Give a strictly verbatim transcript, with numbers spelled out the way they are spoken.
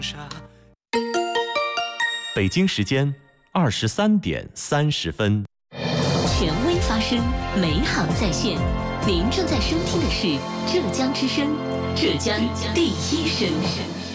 北京时间二十三点三十分。 权威发声，美好在线。您正在收听的是浙江之声，浙江第一声。